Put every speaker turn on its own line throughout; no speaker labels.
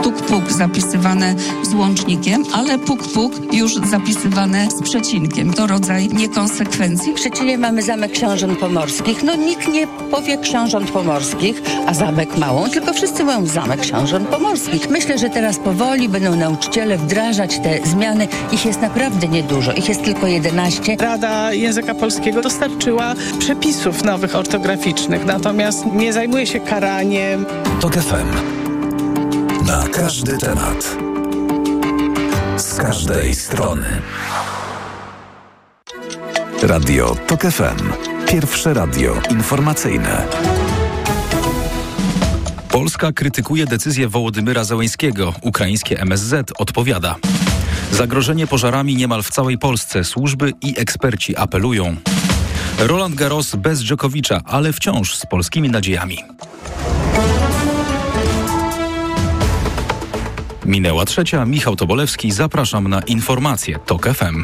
Puk zapisywane z łącznikiem, ale puk już zapisywane z przecinkiem. To rodzaj niekonsekwencji.
W Szczecinie mamy Zamek Książąt Pomorskich. Nikt nie powie Książąt Pomorskich, a Zamek Małą, tylko wszyscy mówią Zamek Książąt Pomorskich. Myślę, że teraz powoli będą nauczyciele wdrażać te zmiany. Ich jest naprawdę niedużo. Ich jest tylko 11.
Rada Języka Polskiego dostarczyła przepisów nowych ortograficznych, natomiast nie zajmuje się karaniem.
TOK FM. Na każdy temat. Z każdej strony. Radio TOK FM. Pierwsze radio informacyjne.
Polska krytykuje decyzję Wołodymyra Zełenskiego. Ukraińskie MSZ odpowiada. Zagrożenie pożarami niemal w całej Polsce. Służby i eksperci apelują. Roland Garros bez Dżokowicza, ale wciąż z polskimi nadziejami. Minęła 3:00. Michał Tobolewski. Zapraszam na informacje TOK FM.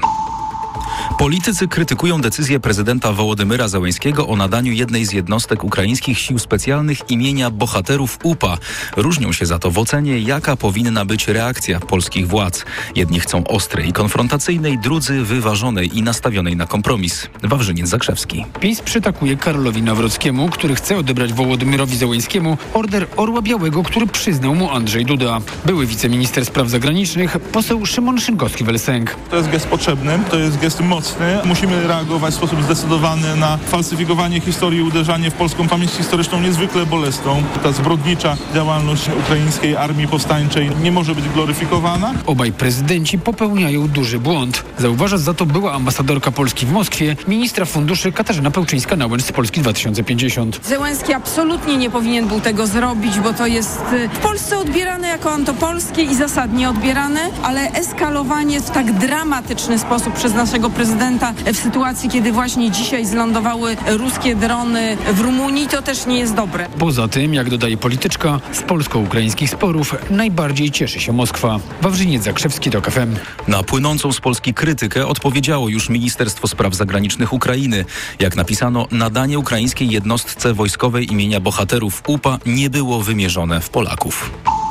Politycy krytykują decyzję prezydenta Wołodymyra Zełenskiego o nadaniu jednej z jednostek ukraińskich sił specjalnych imienia bohaterów UPA. Różnią się za to w ocenie, jaka powinna być reakcja polskich władz. Jedni chcą ostrej i konfrontacyjnej, drudzy wyważonej i nastawionej na kompromis. Wawrzyniec Zakrzewski.
PiS przytakuje Karolowi Nawrockiemu, który chce odebrać Wołodymyrowi Zełenskiemu order Orła Białego, który przyznał mu Andrzej Duda. Były wiceminister spraw zagranicznych, poseł Szymon Szynkowski-Welsenk.
To jest gest potrzebny, to jest gest mocny. Musimy reagować w sposób zdecydowany na falsyfikowanie historii i uderzanie w polską pamięć historyczną niezwykle bolesną. Ta zbrodnicza działalność ukraińskiej armii powstańczej nie może być gloryfikowana.
Obaj prezydenci popełniają duży błąd. Zauważa za to była ambasadorka Polski w Moskwie, ministra funduszy Katarzyna Pełczyńska-Nałęcz z Polski 2050.
Zełenski absolutnie nie powinien był tego zrobić, bo to jest w Polsce odbierane jako antopolskie i zasadnie odbierane, ale eskalowanie w tak dramatyczny sposób przez naszego prezydenta w sytuacji, kiedy właśnie dzisiaj zlądowały ruskie drony w Rumunii, to też nie jest dobre.
Poza tym, jak dodaje polityczka, z polsko-ukraińskich sporów najbardziej cieszy się Moskwa. Wawrzyniec Zakrzewski, TOK FM.
Na płynącą z Polski krytykę odpowiedziało już Ministerstwo Spraw Zagranicznych Ukrainy. Jak napisano, nadanie ukraińskiej jednostce wojskowej imienia bohaterów UPA nie było wymierzone w Polaków.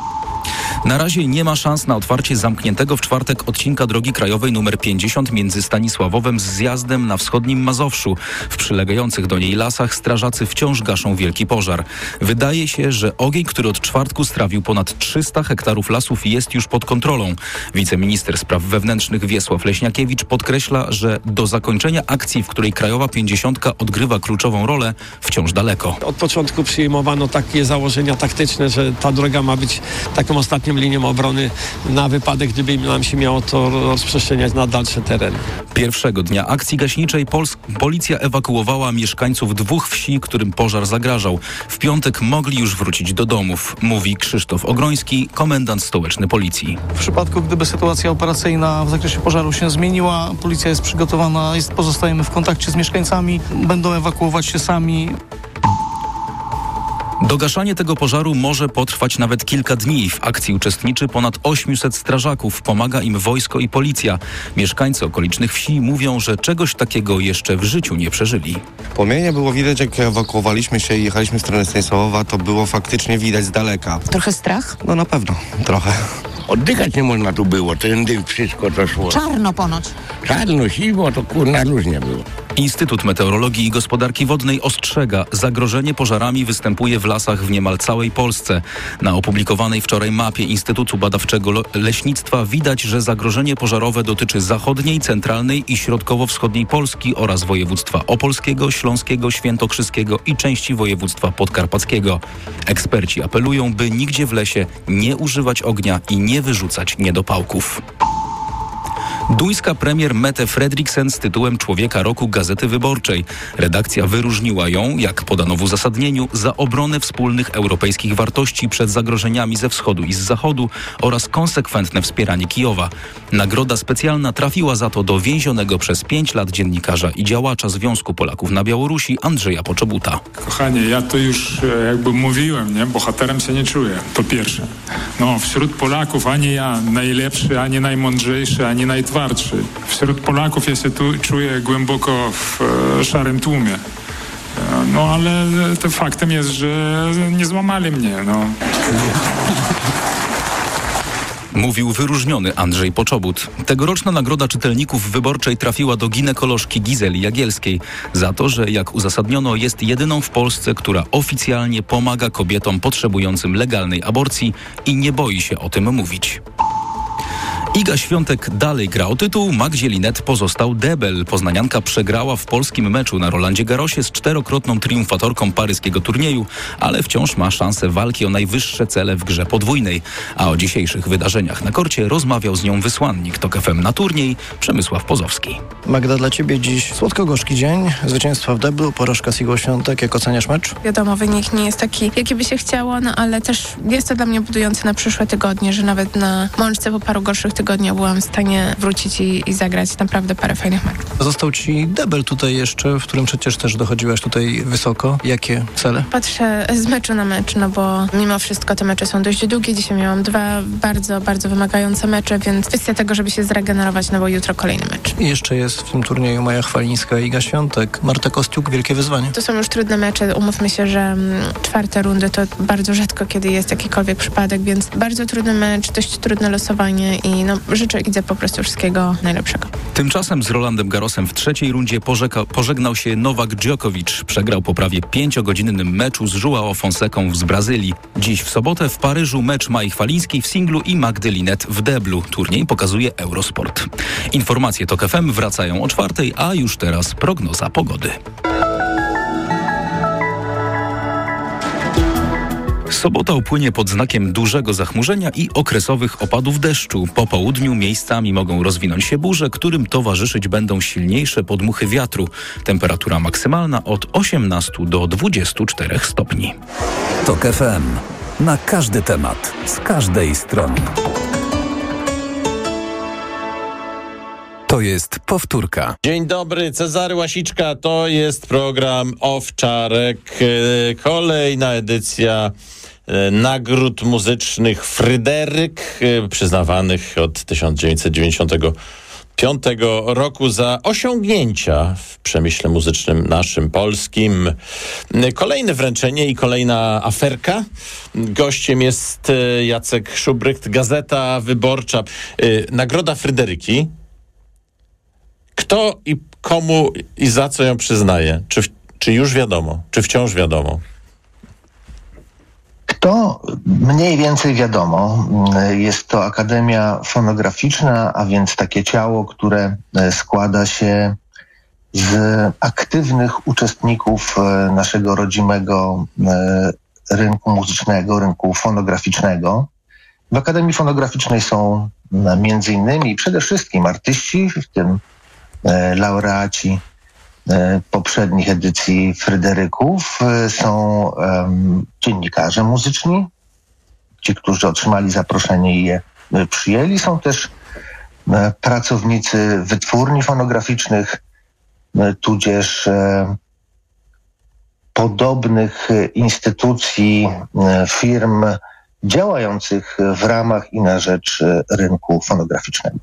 Na razie nie ma szans na otwarcie zamkniętego w czwartek odcinka drogi krajowej nr 50 między Stanisławowem z zjazdem na wschodnim Mazowszu. W przylegających do niej lasach strażacy wciąż gaszą wielki pożar. Wydaje się, że ogień, który od czwartku strawił ponad 300 hektarów lasów, jest już pod kontrolą. Wiceminister spraw wewnętrznych Wiesław Leśniakiewicz podkreśla, że do zakończenia akcji, w której krajowa 50 odgrywa kluczową rolę, wciąż daleko.
Od początku przyjmowano takie założenia taktyczne, że ta droga ma być taką ostatnią linią obrony na wypadek, gdyby nam się miało to rozprzestrzeniać na dalsze tereny.
Pierwszego dnia akcji gaśniczej policja ewakuowała mieszkańców 2 wsi, którym pożar zagrażał. W piątek mogli już wrócić do domów, mówi Krzysztof Ogroński, komendant stołeczny policji.
W przypadku, gdyby sytuacja operacyjna w zakresie pożaru się zmieniła, policja jest przygotowana, pozostajemy w kontakcie z mieszkańcami, będą ewakuować się sami.
Dogaszanie tego pożaru może potrwać nawet kilka dni. W akcji uczestniczy ponad 800 strażaków. Pomaga im wojsko i policja. Mieszkańcy okolicznych wsi mówią, że czegoś takiego jeszcze w życiu nie przeżyli.
Płomienie było widać, jak ewakuowaliśmy się i jechaliśmy w stronę Stanisławowa, to było faktycznie widać z daleka.
Trochę strach?
No na pewno, trochę.
Oddychać nie można tu było, ten dym, wszystko to szło.
Czarno ponoć.
Czarno, siwo, to kurna różnie było.
Instytut Meteorologii i Gospodarki Wodnej ostrzega, zagrożenie pożarami występuje w lasach w niemal całej Polsce. Na opublikowanej wczoraj mapie Instytutu Badawczego Leśnictwa widać, że zagrożenie pożarowe dotyczy zachodniej, centralnej i środkowo-wschodniej Polski oraz województwa opolskiego, śląskiego, świętokrzyskiego i części województwa podkarpackiego. Eksperci apelują, by nigdzie w lesie nie używać ognia i nie wyrzucać niedopałków. Duńska premier Mette Frederiksen z tytułem Człowieka Roku Gazety Wyborczej. Redakcja wyróżniła ją, jak podano w uzasadnieniu, za obronę wspólnych europejskich wartości przed zagrożeniami ze wschodu i z zachodu oraz konsekwentne wspieranie Kijowa. Nagroda specjalna trafiła za to do więzionego przez 5 lat dziennikarza i działacza Związku Polaków na Białorusi Andrzeja Poczobuta.
Kochanie, ja to już jakby mówiłem, nie? Bohaterem się nie czuję, po pierwsze. No, wśród Polaków ani ja najlepszy, ani najmądrzejszy, ani najtwardszy. Wśród Polaków ja się tu czuję głęboko w szarym tłumie. No ale to faktem jest, że nie złamali mnie, no.
Mówił wyróżniony Andrzej Poczobut. Tegoroczna nagroda czytelników wyborczej trafiła do ginekolożki Gizeli Jagielskiej za to, że jak uzasadniono jest jedyną w Polsce, która oficjalnie pomaga kobietom potrzebującym legalnej aborcji i nie boi się o tym mówić. Iga Świątek dalej gra o tytuł, Magdzie Linette pozostał debel. Poznanianka przegrała w polskim meczu na Rolandzie Garrosie z 4-krotną triumfatorką paryskiego turnieju, ale wciąż ma szansę walki o najwyższe cele w grze podwójnej. A o dzisiejszych wydarzeniach na korcie rozmawiał z nią wysłannik TOK FM na turniej Przemysław Pozowski.
Magda, dla Ciebie dziś słodko-gorzki dzień, zwycięstwa w deblu, porażka z Igą Świątek. Jak oceniasz mecz?
Wiadomo, wynik nie jest taki, jaki by się chciało, ale też jest to dla mnie budujące na przyszłe tygodnie, że nawet na mączce po paru gorszych tygodnia byłam w stanie wrócić i zagrać naprawdę parę fajnych meczów.
Został Ci debel tutaj jeszcze, w którym przecież też dochodziłaś tutaj wysoko. Jakie cele?
Patrzę z meczu na mecz, bo mimo wszystko te mecze są dość długie. Dzisiaj miałam 2 bardzo, bardzo wymagające mecze, więc kwestia tego, żeby się zregenerować, bo jutro kolejny mecz.
I jeszcze jest w tym turnieju Maja Chwalińska i Iga Świątek. Marta Kostiuk, wielkie wyzwanie.
To są już trudne mecze. Umówmy się, że 4 rundy to bardzo rzadko, kiedy jest jakikolwiek przypadek, więc bardzo trudny mecz, dość trudne losowanie i życzę Idze po prostu wszystkiego najlepszego.
Tymczasem z Rolandem Garrosem w trzeciej rundzie pożegnał się Nowak Djokovic. Przegrał po prawie 5-godzinnym meczu z João Fonseką z Brazylii. Dziś w sobotę w Paryżu mecz Mai Chwalińskiej w singlu i Magdy Linette w deblu. Turniej pokazuje Eurosport. Informacje TOK FM wracają o 4:00, a już teraz prognoza pogody. Sobota upłynie pod znakiem dużego zachmurzenia i okresowych opadów deszczu. Po południu miejscami mogą rozwinąć się burze, którym towarzyszyć będą silniejsze podmuchy wiatru. Temperatura maksymalna od 18 do 24 stopni.
TOK FM. Na każdy temat, z każdej strony. To jest powtórka.
Dzień dobry, Cezary Łasiczka, to jest program Owczarek. Kolejna edycja nagród muzycznych Fryderyk, przyznawanych od 1995 roku za osiągnięcia w przemyśle muzycznym naszym polskim. Kolejne wręczenie i kolejna aferka. Gościem jest Jacek Szubrycht, Gazeta Wyborcza. Nagroda Fryderyki. Kto i komu i za co ją przyznaje? Czy już wiadomo? Czy wciąż wiadomo?
To mniej więcej wiadomo. Jest to Akademia Fonograficzna, a więc takie ciało, które składa się z aktywnych uczestników naszego rodzimego rynku muzycznego, rynku fonograficznego. W Akademii Fonograficznej są między innymi przede wszystkim artyści, w tym laureaci poprzednich edycji Fryderyków, są dziennikarze muzyczni, ci, którzy otrzymali zaproszenie i je przyjęli. Są też pracownicy wytwórni fonograficznych, tudzież podobnych instytucji, firm działających w ramach i na rzecz rynku fonograficznego.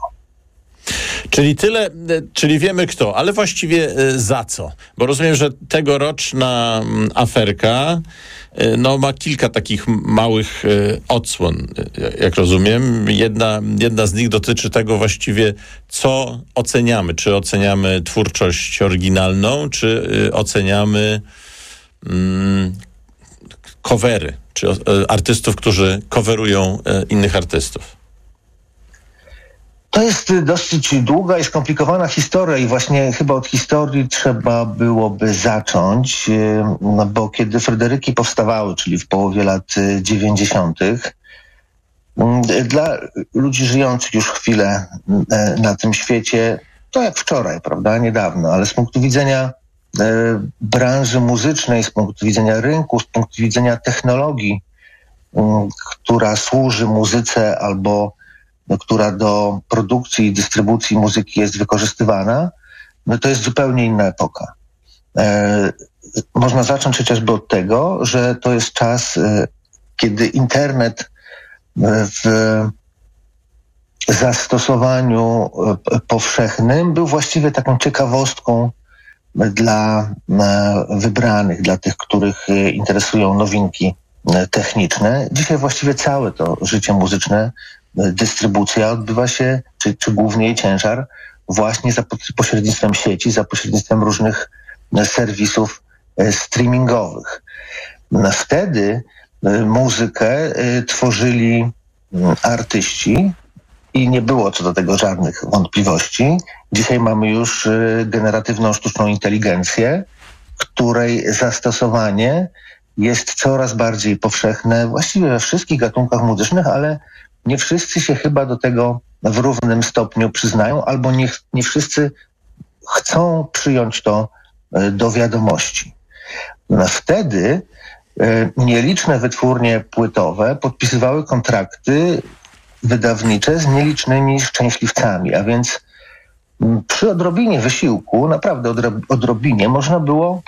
Czyli wiemy kto, ale właściwie za co? Bo rozumiem, że tegoroczna aferka ma kilka takich małych odsłon, jak rozumiem. Jedna z nich dotyczy tego właściwie, co oceniamy. Czy oceniamy twórczość oryginalną, czy oceniamy covery, czy artystów, którzy coverują innych artystów.
To jest dosyć długa i skomplikowana historia i właśnie chyba od historii trzeba byłoby zacząć, bo kiedy Fryderyki powstawały, czyli w połowie lat 90., dla ludzi żyjących już chwilę na tym świecie, to jak wczoraj, prawda, niedawno, ale z punktu widzenia branży muzycznej, z punktu widzenia rynku, z punktu widzenia technologii, która służy muzyce albo która do produkcji i dystrybucji muzyki jest wykorzystywana, to jest zupełnie inna epoka. Można zacząć chociażby od tego, że to jest czas, kiedy internet w zastosowaniu powszechnym był właściwie taką ciekawostką dla wybranych, dla tych, których interesują nowinki techniczne. Dzisiaj właściwie całe to życie muzyczne dystrybucja odbywa się, czy głównie jej ciężar, właśnie za pośrednictwem sieci, za pośrednictwem różnych serwisów streamingowych. Wtedy muzykę tworzyli artyści i nie było co do tego żadnych wątpliwości. Dzisiaj mamy już generatywną sztuczną inteligencję, której zastosowanie jest coraz bardziej powszechne właściwie we wszystkich gatunkach muzycznych, ale nie wszyscy się chyba do tego w równym stopniu przyznają, albo nie wszyscy chcą przyjąć to do wiadomości. Wtedy nieliczne wytwórnie płytowe podpisywały kontrakty wydawnicze z nielicznymi szczęśliwcami, a więc przy odrobinie wysiłku, naprawdę odrobinie, można było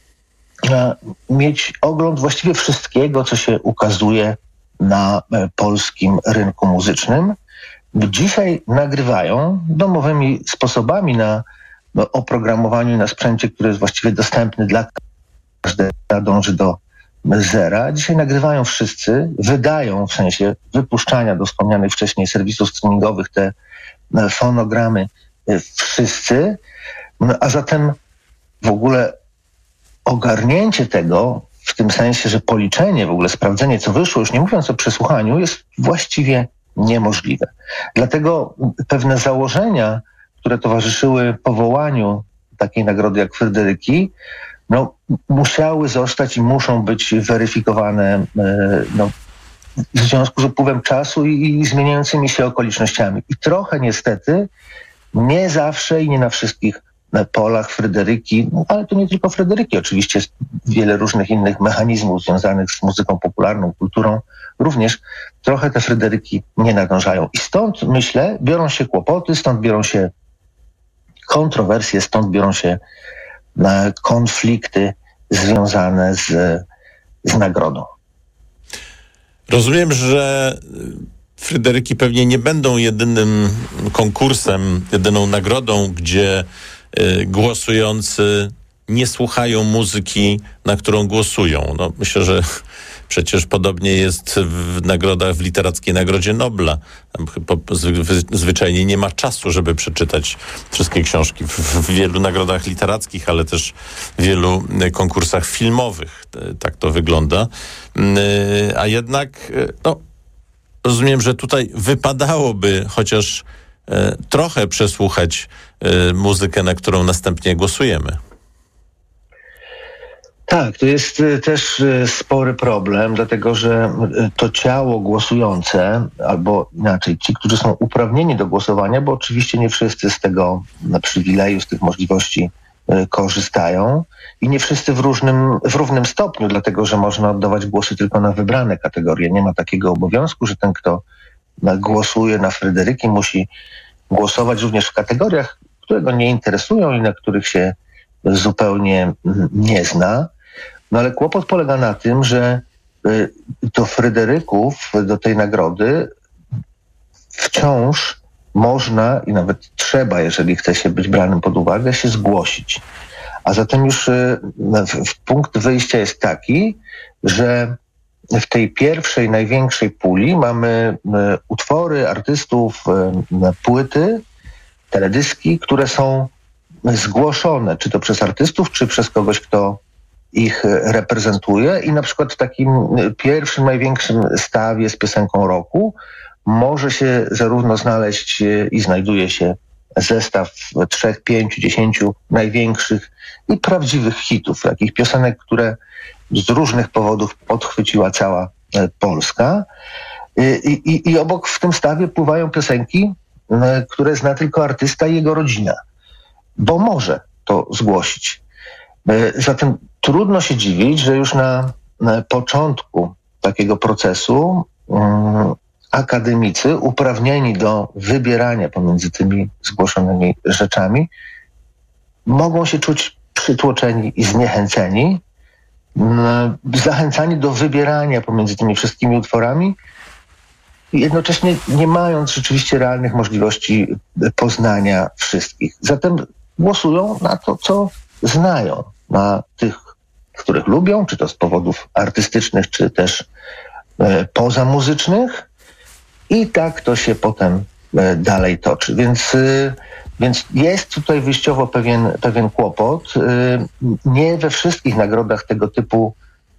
mieć ogląd właściwie wszystkiego, co się ukazuje na polskim rynku muzycznym. Dzisiaj nagrywają domowymi sposobami na oprogramowaniu, na sprzęcie, który jest właściwie dostępny dla każdego, dąży do zera. Dzisiaj nagrywają wszyscy, wydają w sensie wypuszczania do wspomnianych wcześniej serwisów streamingowych te fonogramy wszyscy, a zatem w ogóle ogarnięcie tego w tym sensie, że policzenie, w ogóle sprawdzenie, co wyszło, już nie mówiąc o przesłuchaniu, jest właściwie niemożliwe. Dlatego pewne założenia, które towarzyszyły powołaniu takiej nagrody jak Fryderyki, musiały zostać i muszą być weryfikowane w związku z upływem czasu i zmieniającymi się okolicznościami. I trochę niestety nie zawsze i nie na wszystkich polach Fryderyki, ale to nie tylko Fryderyki, oczywiście jest wiele różnych innych mechanizmów związanych z muzyką popularną, kulturą, również trochę te Fryderyki nie nadążają. I stąd, myślę, biorą się kłopoty, stąd biorą się kontrowersje, stąd biorą się konflikty związane z nagrodą.
Rozumiem, że Fryderyki pewnie nie będą jedynym konkursem, jedyną nagrodą, gdzie głosujący nie słuchają muzyki, na którą głosują. Myślę, że przecież podobnie jest w nagrodach, w Literackiej Nagrodzie Nobla. Tam zwyczajnie nie ma czasu, żeby przeczytać wszystkie książki. W wielu nagrodach literackich, ale też w wielu konkursach filmowych tak to wygląda. A jednak, rozumiem, że tutaj wypadałoby chociaż trochę przesłuchać muzykę, na którą następnie głosujemy.
Tak, to jest też spory problem, dlatego że to ciało głosujące, albo inaczej, ci, którzy są uprawnieni do głosowania, bo oczywiście nie wszyscy z tego przywileju, z tych możliwości korzystają i nie wszyscy w równym stopniu, dlatego że można oddawać głosy tylko na wybrane kategorie. Nie ma takiego obowiązku, że ten, kto głosuje na Fryderyki, musi głosować również w kategoriach, które go nie interesują i na których się zupełnie nie zna. Ale kłopot polega na tym, że do Fryderyków, do tej nagrody wciąż można i nawet trzeba, jeżeli chce się być branym pod uwagę, się zgłosić. A zatem już punkt wyjścia jest taki, że w tej pierwszej, największej puli mamy utwory artystów, płyty, teledyski, które są zgłoszone, czy to przez artystów, czy przez kogoś, kto ich reprezentuje i na przykład w takim pierwszym, największym stawie z piosenką roku może się zarówno znaleźć i znajduje się zestaw 3, 5, 10 największych i prawdziwych hitów, takich piosenek, które z różnych powodów podchwyciła cała Polska. I obok w tym stawie pływają piosenki, które zna tylko artysta i jego rodzina, bo może to zgłosić. Zatem trudno się dziwić, że już na początku takiego procesu akademicy uprawnieni do wybierania pomiędzy tymi zgłoszonymi rzeczami mogą się czuć przytłoczeni i zniechęceni, zachęcani do wybierania pomiędzy tymi wszystkimi utworami, jednocześnie nie mając rzeczywiście realnych możliwości poznania wszystkich. Zatem głosują na to, co znają, na tych, których lubią, czy to z powodów artystycznych, czy też pozamuzycznych I tak to się potem dalej toczy. Więc jest tutaj wyjściowo pewien kłopot. Nie we wszystkich nagrodach tego typu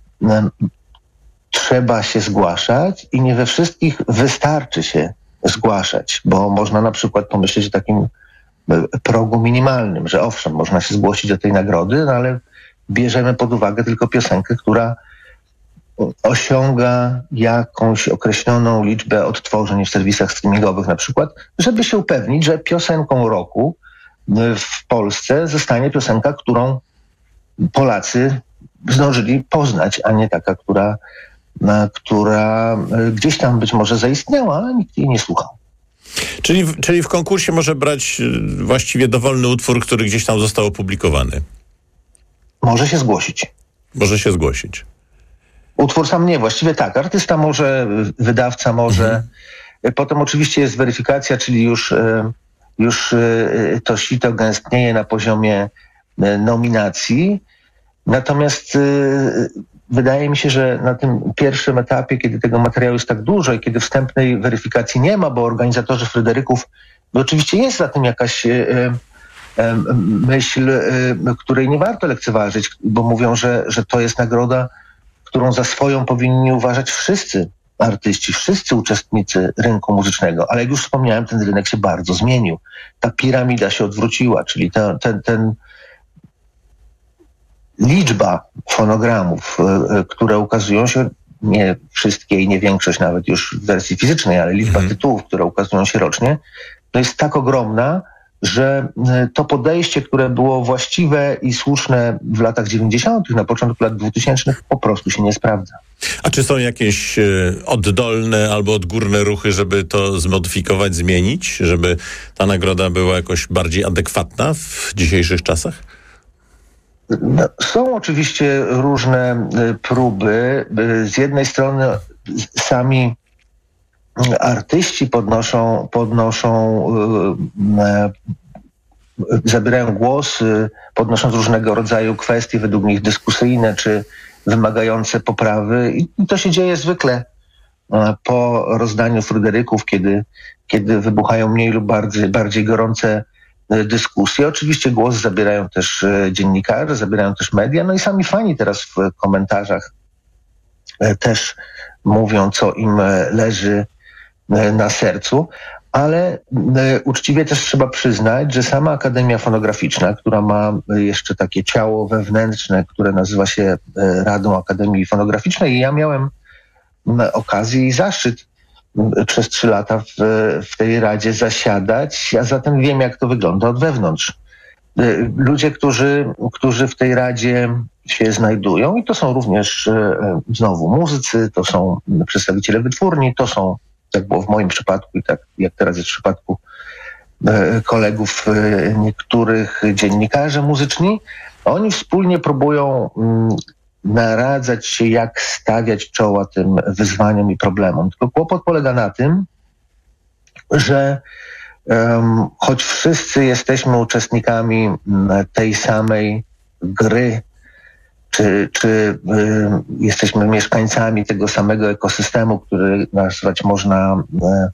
trzeba się zgłaszać i nie we wszystkich wystarczy się zgłaszać, bo można na przykład pomyśleć o takim progu minimalnym, że owszem, można się zgłosić do tej nagrody, no ale bierzemy pod uwagę tylko piosenkę, która osiąga jakąś określoną liczbę odtworzeń w serwisach streamingowych na przykład, żeby się upewnić, że piosenką roku w Polsce zostanie piosenka, którą Polacy zdążyli poznać, a nie taka, która gdzieś tam być może zaistniała, ale nikt jej nie słuchał.
Czyli w konkursie może brać właściwie dowolny utwór, który gdzieś tam został opublikowany?
Może się zgłosić.
Może się zgłosić.
Utwór sam nie, właściwie tak. Artysta może, wydawca może. Potem oczywiście jest weryfikacja, czyli już to sito gęstnieje na poziomie nominacji. Natomiast wydaje mi się, że na tym pierwszym etapie, kiedy tego materiału jest tak dużo i kiedy wstępnej weryfikacji nie ma, bo organizatorzy Fryderyków, oczywiście jest za tym jakaś myśl, której nie warto lekceważyć, bo mówią, że to jest nagroda, którą za swoją powinni uważać wszyscy artyści, wszyscy uczestnicy rynku muzycznego. Ale jak już wspomniałem, ten rynek się bardzo zmienił. Ta piramida się odwróciła, czyli ten liczba fonogramów, które ukazują się, nie wszystkie i nie większość nawet już w wersji fizycznej, ale liczba tytułów, które ukazują się rocznie, to jest tak ogromna, że to podejście, które było właściwe i słuszne w latach 90., na początku lat 2000 po prostu się nie sprawdza.
A czy są jakieś oddolne albo odgórne ruchy, żeby to zmodyfikować, zmienić, żeby ta nagroda była jakoś bardziej adekwatna w dzisiejszych czasach?
No, są oczywiście różne próby. Z jednej strony sami artyści zabierają głos, podnosząc różnego rodzaju kwestie według nich dyskusyjne czy wymagające poprawy i to się dzieje zwykle po rozdaniu Fryderyków, kiedy wybuchają mniej lub bardziej gorące dyskusje. Oczywiście głos zabierają też dziennikarze, zabierają też media, no i sami fani teraz w komentarzach też mówią, co im leży na sercu, ale uczciwie też trzeba przyznać, że sama Akademia Fonograficzna, która ma jeszcze takie ciało wewnętrzne, które nazywa się Radą Akademii Fonograficznej, i ja miałem okazję i zaszczyt przez 3 lata w tej Radzie zasiadać, a zatem wiem, jak to wygląda od wewnątrz. Ludzie, którzy w tej Radzie się znajdują, i to są również znowu muzycy, to są przedstawiciele wytwórni, to są, tak było w moim przypadku i tak jak teraz jest w przypadku kolegów niektórych dziennikarzy muzyczni, oni wspólnie próbują naradzać się, jak stawiać czoła tym wyzwaniom i problemom. Tylko kłopot polega na tym, że choć wszyscy jesteśmy uczestnikami tej samej gry, czy jesteśmy mieszkańcami tego samego ekosystemu, który nazwać można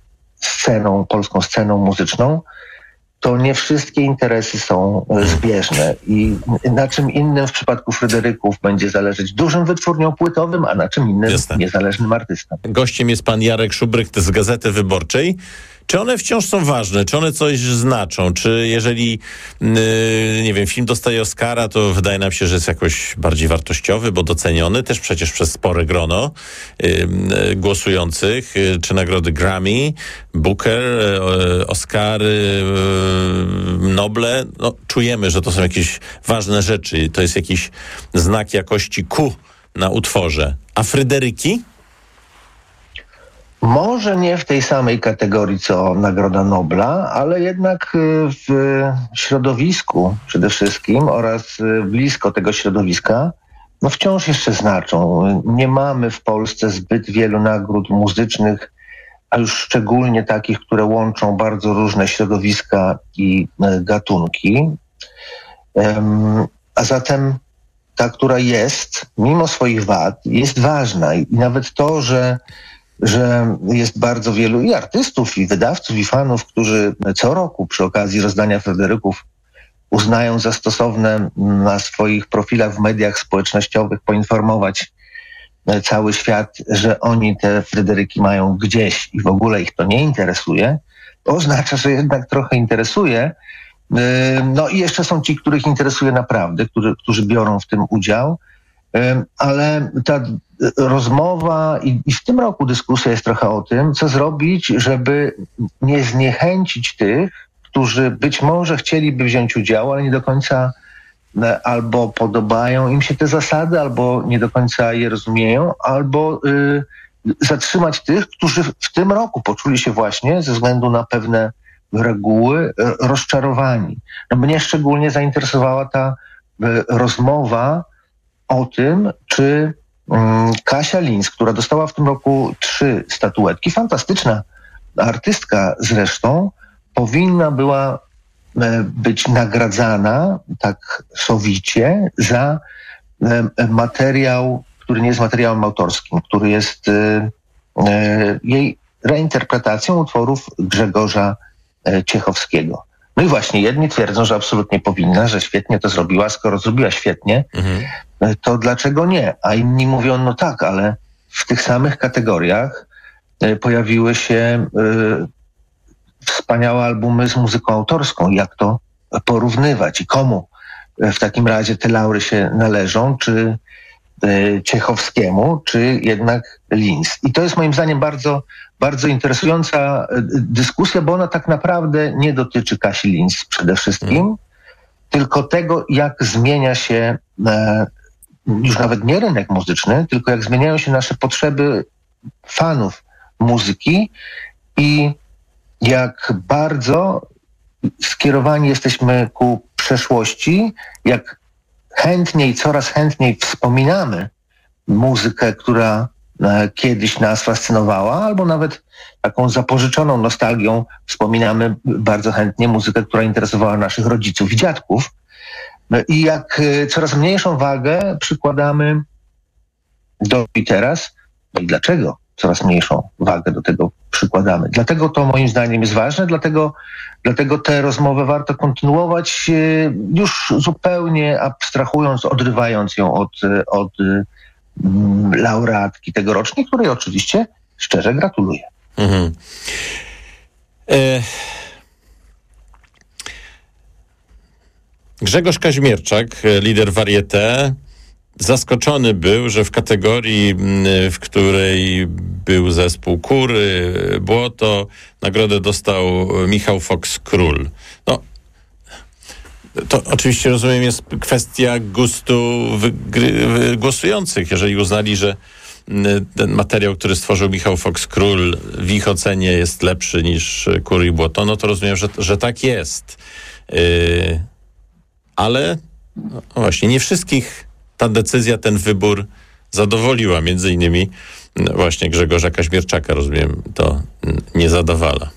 polską sceną muzyczną, to nie wszystkie interesy są zbieżne i na czym innym w przypadku Fryderyków będzie zależeć dużym wytwórniom płytowym, a na czym innym niezależnym artystom.
Gościem jest pan Jarek Szubryk z Gazety Wyborczej. Czy one wciąż są ważne? Czy one coś znaczą? Czy jeżeli, nie wiem, film dostaje Oscara, to wydaje nam się, że jest jakoś bardziej wartościowy, bo doceniony też przecież przez spore grono głosujących, czy nagrody Grammy, Booker, Oscary, Noble. No, czujemy, że to są jakieś ważne rzeczy. To jest jakiś znak jakości na utworze. A Fryderyki?
Może nie w tej samej kategorii co Nagroda Nobla, ale jednak w środowisku przede wszystkim oraz blisko tego środowiska no wciąż jeszcze znaczą. Nie mamy w Polsce zbyt wielu nagród muzycznych, a już szczególnie takich, które łączą bardzo różne środowiska i gatunki. A zatem ta, która jest, mimo swoich wad, jest ważna. I nawet to, że że jest bardzo wielu i artystów, i wydawców, i fanów, którzy co roku przy okazji rozdania Fryderyków uznają za stosowne na swoich profilach w mediach społecznościowych poinformować cały świat, że oni te Fryderyki mają gdzieś i w ogóle ich to nie interesuje. To oznacza, że jednak trochę interesuje. No i jeszcze są ci, których interesuje naprawdę, którzy biorą w tym udział. Ale ta rozmowa i w tym roku dyskusja jest trochę o tym, co zrobić, żeby nie zniechęcić tych, którzy być może chcieliby wziąć udział, ale nie do końca albo podobają im się te zasady, albo nie do końca je rozumieją, albo zatrzymać tych, którzy w tym roku poczuli się właśnie ze względu na pewne reguły rozczarowani. No, mnie szczególnie zainteresowała ta rozmowa o tym, czy Kasia Linz, która dostała w tym roku 3 statuetki, fantastyczna artystka zresztą, powinna była być nagradzana tak sowicie za materiał, który nie jest materiałem autorskim, który jest jej reinterpretacją utworów Grzegorza Ciechowskiego. No i właśnie jedni twierdzą, że absolutnie powinna, że świetnie to zrobiła, skoro zrobiła świetnie, to dlaczego nie? A inni mówią, no tak, ale w tych samych kategoriach pojawiły się wspaniałe albumy z muzyką autorską. Jak to porównywać i komu w takim razie te laury się należą? Czy Ciechowskiemu, czy jednak Linz? I to jest moim zdaniem bardzo, bardzo interesująca dyskusja, bo ona tak naprawdę nie dotyczy Kasi Linz przede wszystkim, tylko tego, jak zmienia się już nawet nie rynek muzyczny, tylko jak zmieniają się nasze potrzeby fanów muzyki i jak bardzo skierowani jesteśmy ku przeszłości, jak chętniej, coraz chętniej wspominamy muzykę, która kiedyś nas fascynowała, albo nawet taką zapożyczoną nostalgią wspominamy bardzo chętnie muzykę, która interesowała naszych rodziców i dziadków. I jak coraz mniejszą wagę przykładamy do i teraz. No i dlaczego coraz mniejszą wagę do tego przykładamy? Dlatego to moim zdaniem jest ważne, dlatego tę rozmowę warto kontynuować, już zupełnie abstrahując, odrywając ją od laureatki tegorocznej, której oczywiście szczerze gratuluję. Mhm.
Grzegorz Kaźmierczak, lider Varieté, zaskoczony był, że w kategorii, w której był zespół Kury, Błoto, nagrodę dostał Michał Fox-Król. No, to oczywiście, rozumiem, jest kwestia gustu głosujących. Jeżeli uznali, że ten materiał, który stworzył Michał Fox-Król, w ich ocenie jest lepszy niż Kury i Błoto, no to rozumiem, że tak jest. Ale no właśnie nie wszystkich ta decyzja, ten wybór zadowoliła. Między innymi właśnie Grzegorza Kaźmierczaka, rozumiem, to nie zadowala.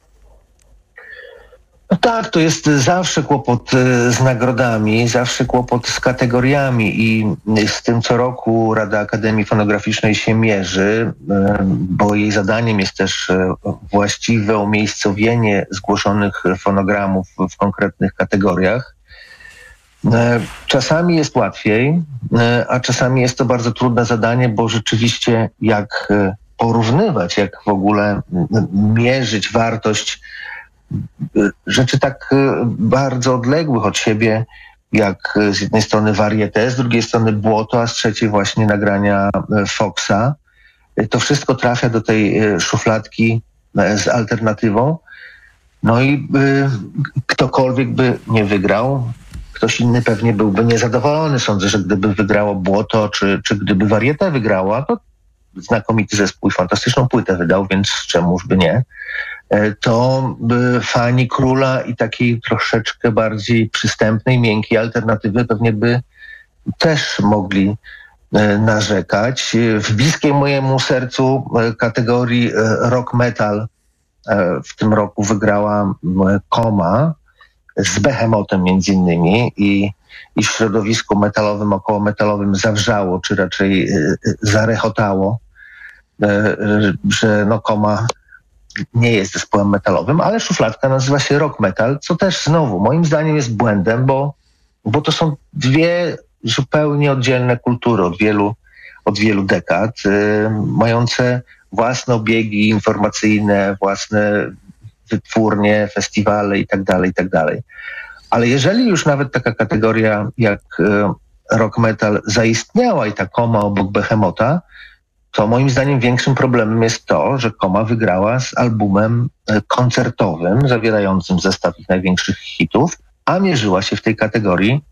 No tak, to jest zawsze kłopot z nagrodami, zawsze kłopot z kategoriami i z tym co roku Rada Akademii Fonograficznej się mierzy, bo jej zadaniem jest też właściwe umiejscowienie zgłoszonych fonogramów w konkretnych kategoriach. Czasami jest łatwiej, a czasami jest to bardzo trudne zadanie, bo rzeczywiście jak porównywać, jak w ogóle mierzyć wartość rzeczy tak bardzo odległych od siebie, jak z jednej strony Varieté, z drugiej strony Błoto, a z trzeciej właśnie nagrania Foxa. To wszystko trafia do tej szufladki z alternatywą. No i ktokolwiek by nie wygrał, ktoś inny pewnie byłby niezadowolony. Sądzę, że gdyby wygrało Błoto, czy gdyby Varieté wygrała, to znakomity zespół i fantastyczną płytę wydał, więc czemuż by nie. To fani Króla i takiej troszeczkę bardziej przystępnej, miękkiej alternatywy pewnie by też mogli narzekać. W bliskiej mojemu sercu kategorii rock metal w tym roku wygrała Koma z Behemotem między innymi i w środowisku metalowym, około metalowym zawrzało, czy raczej zarechotało że Koma nie jest zespołem metalowym, ale szufladka nazywa się rock metal, co też znowu moim zdaniem jest błędem, bo to są dwie zupełnie oddzielne kultury od wielu dekad, mające własne obiegi informacyjne, własne wytwórnie, festiwale itd. Ale jeżeli już nawet taka kategoria jak rock metal zaistniała i ta Koma obok Behemota, to moim zdaniem większym problemem jest to, że Koma wygrała z albumem koncertowym zawierającym zestaw ich największych hitów, a mierzyła się w tej kategorii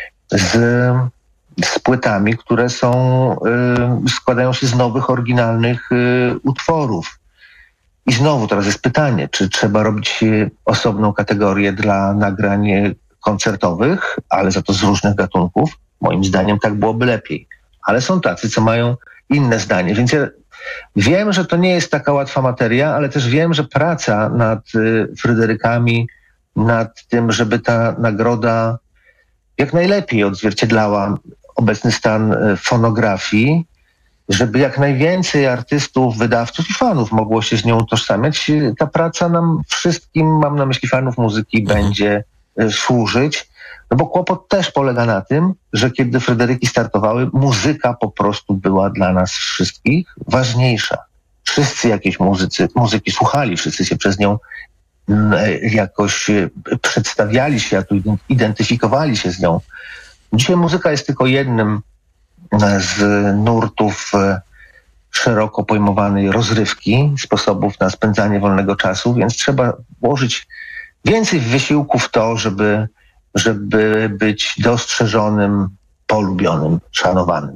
z płytami, które składają się z nowych, oryginalnych utworów. I znowu teraz jest pytanie, czy trzeba robić osobną kategorię dla nagrań koncertowych, ale za to z różnych gatunków? Moim zdaniem tak byłoby lepiej. Ale są tacy, co mają inne zdanie. Więc ja wiem, że to nie jest taka łatwa materia, ale też wiem, że praca nad Fryderykami, nad tym, żeby ta nagroda jak najlepiej odzwierciedlała obecny stan fonografii, żeby jak najwięcej artystów, wydawców i fanów mogło się z nią utożsamiać. Ta praca nam wszystkim, mam na myśli fanów muzyki, będzie służyć. No bo kłopot też polega na tym, że kiedy Fryderyki startowały, muzyka po prostu była dla nas wszystkich ważniejsza. Wszyscy jakieś muzyki słuchali, wszyscy się przez nią jakoś przedstawiali światu, identyfikowali się z nią. Dzisiaj muzyka jest tylko jednym z nurtów szeroko pojmowanej rozrywki, sposobów na spędzanie wolnego czasu, więc trzeba włożyć więcej wysiłku w to, żeby być dostrzeżonym, polubionym, szanowanym.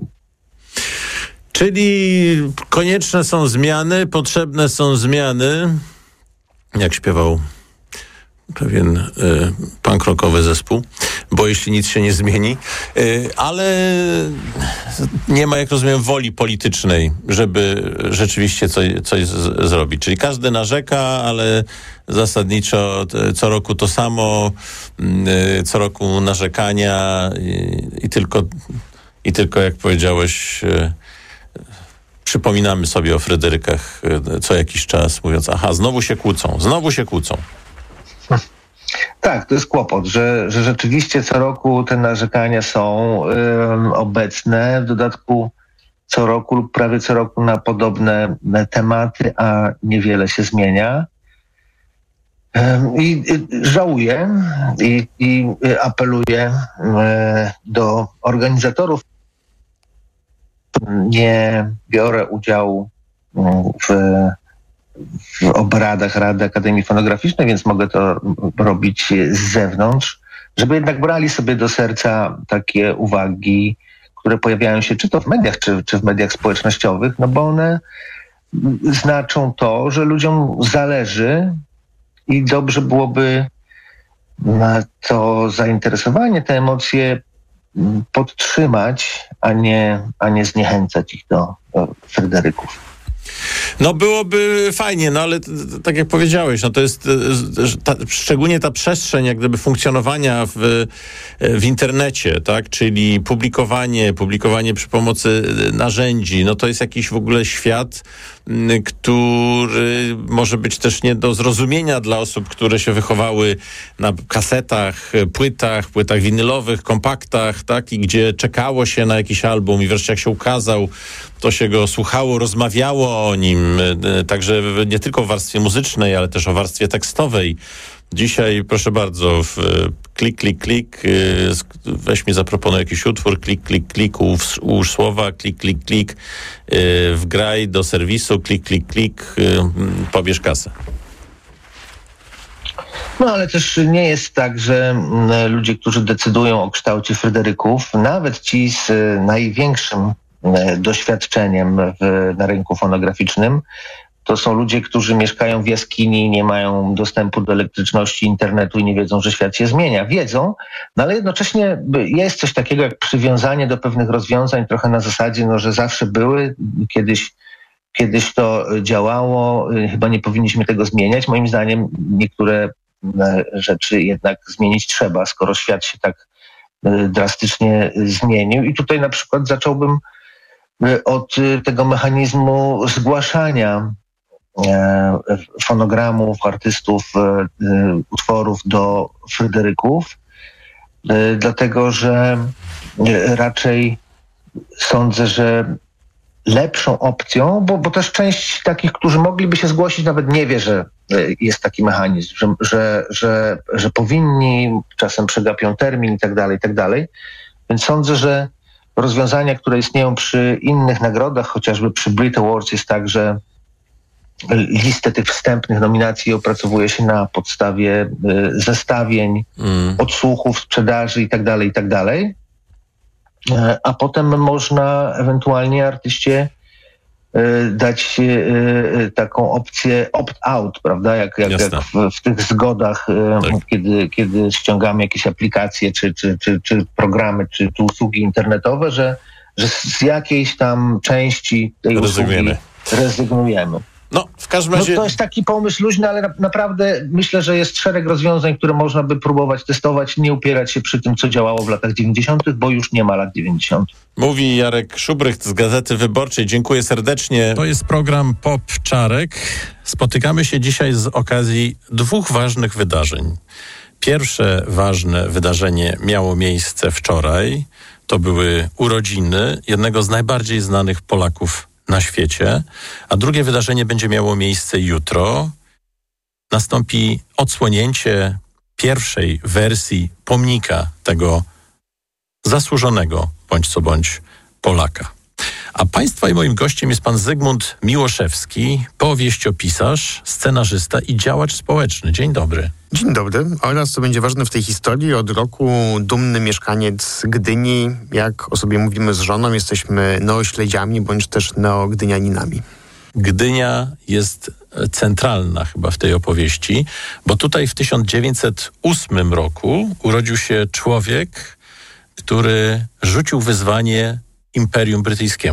Czyli konieczne są zmiany, potrzebne są zmiany, jak śpiewał pewien punk rockowy zespół, bo jeśli nic się nie zmieni, ale nie ma, jak rozumiem, woli politycznej, żeby rzeczywiście coś zrobić. Czyli każdy narzeka, ale zasadniczo co roku to samo, co roku narzekania i tylko jak powiedziałeś, przypominamy sobie o Fryderykach co jakiś czas, mówiąc, znowu się kłócą.
Tak, to jest kłopot, że rzeczywiście co roku te narzekania są obecne, w dodatku co roku lub prawie co roku na podobne tematy, a niewiele się zmienia. I żałuję i apeluję do organizatorów. Nie biorę udziału w obradach Rady Akademii Fonograficznej, więc mogę to robić z zewnątrz, żeby jednak brali sobie do serca takie uwagi, które pojawiają się czy to w mediach, czy w mediach społecznościowych, no bo one znaczą to, że ludziom zależy i dobrze byłoby na to zainteresowanie, te emocje podtrzymać, a nie zniechęcać ich do Fryderyków.
No byłoby fajnie, no ale tak jak powiedziałeś, no to jest szczególnie ta przestrzeń jak gdyby funkcjonowania w internecie, tak, czyli publikowanie przy pomocy narzędzi, no to jest jakiś w ogóle świat, który może być też nie do zrozumienia dla osób, które się wychowały na kasetach, płytach winylowych, kompaktach, tak, i gdzie czekało się na jakiś album i wreszcie jak się ukazał, to się go słuchało, rozmawiało o nim, także nie tylko w warstwie muzycznej, ale też o warstwie tekstowej. Dzisiaj, proszę bardzo, klik, weź mi zaproponuj jakiś utwór, klik, ułóż słowa, klik, wgraj do serwisu, klik, pobierz kasę.
No ale też nie jest tak, że ludzie, którzy decydują o kształcie Fryderyków, nawet ci z największym doświadczeniem na rynku fonograficznym, to są ludzie, którzy mieszkają w jaskini, nie mają dostępu do elektryczności, internetu i nie wiedzą, że świat się zmienia. Wiedzą, no ale jednocześnie jest coś takiego jak przywiązanie do pewnych rozwiązań, trochę na zasadzie, no, że zawsze były, kiedyś to działało, chyba nie powinniśmy tego zmieniać. Moim zdaniem niektóre rzeczy jednak zmienić trzeba, skoro świat się tak drastycznie zmienił. I tutaj na przykład zacząłbym od tego mechanizmu zgłaszania fonogramów, artystów, utworów do Fryderyków, dlatego że raczej sądzę, że lepszą opcją, bo też część takich, którzy mogliby się zgłosić, nawet nie wie, że jest taki mechanizm, że powinni, czasem przegapią termin i tak dalej. Więc sądzę, że rozwiązania, które istnieją przy innych nagrodach, chociażby przy Brit Awards, jest tak, że listę tych wstępnych nominacji opracowuje się na podstawie zestawień, odsłuchów, sprzedaży i tak dalej. A potem można ewentualnie artyście dać taką opcję opt-out, prawda? Jak w tych zgodach, kiedy ściągamy jakieś aplikacje, czy programy, czy usługi internetowe, że z jakiejś tam części tej usługi rezygnujemy.
No, w każdym razie...
to jest taki pomysł luźny, ale naprawdę myślę, że jest szereg rozwiązań, które można by próbować testować, nie upierać się przy tym, co działało w latach 90., bo już nie ma lat 90.
Mówi Jarek Szubrycht z Gazety Wyborczej. Dziękuję serdecznie. To jest program Pop Czarek. Spotykamy się dzisiaj z okazji 2 ważnych wydarzeń. Pierwsze ważne wydarzenie miało miejsce wczoraj. To były urodziny jednego z najbardziej znanych Polaków na świecie, a drugie wydarzenie będzie miało miejsce jutro. Nastąpi odsłonięcie pierwszej wersji pomnika tego zasłużonego, bądź co bądź, Polaka. A państwa i moim gościem jest pan Zygmunt Miłoszewski, powieściopisarz, scenarzysta i działacz społeczny. Dzień dobry.
Dzień dobry. Oraz, co będzie ważne w tej historii, od roku dumny mieszkaniec Gdyni. Jak o sobie mówimy z żoną, jesteśmy neośledziami, bądź też neogdynianinami.
Gdynia jest centralna chyba w tej opowieści, bo tutaj w 1908 roku urodził się człowiek, który rzucił wyzwanie Imperium Brytyjskiemu.